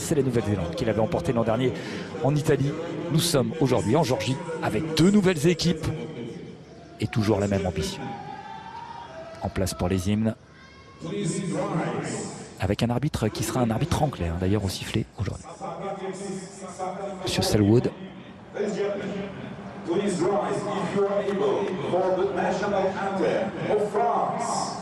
c'est la Nouvelle-Zélande qui l'avait emporté l'an dernier en Italie. Nous sommes aujourd'hui en Géorgie avec deux nouvelles équipes et toujours la même ambition. En place pour les hymnes, avec un arbitre qui sera un arbitre anglais, d'ailleurs au sifflet aujourd'hui. Monsieur Selwood. Please rise if you are able for the national anthem of France.